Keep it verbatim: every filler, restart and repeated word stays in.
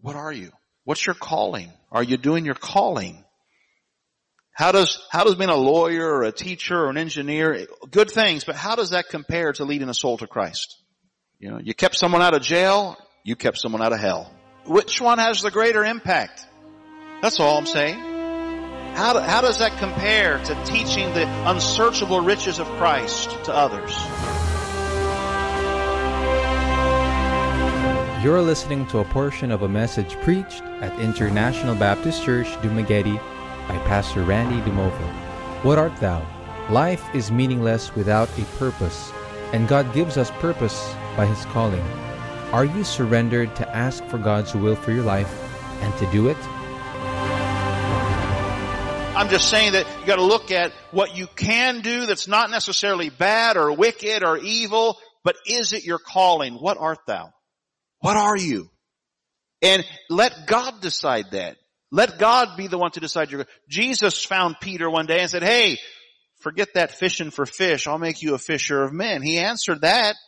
What are you? What's your calling? Are you doing your calling? How does, how does being a lawyer or a teacher or an engineer, good things, but how does that compare to leading a soul to Christ? You know, you kept someone out of jail, you kept someone out of hell. Which one has the greater impact? That's all I'm saying. How, do, how does that compare to teaching the unsearchable riches of Christ to others? You're listening to a portion of a message preached at International Baptist Church, Dumaguete, by Pastor Randy Dumovo. What art thou? Life is meaningless without a purpose, and God gives us purpose by His calling. Are you surrendered to ask for God's will for your life and to do it? I'm just saying that you got to look at what you can do that's not necessarily bad or wicked or evil, but is it your calling? What art thou? What are you? And let God decide that. Let God be the one to decide your. Jesus found Peter one day and said, hey, forget that fishing for fish. I'll make you a fisher of men. He answered that.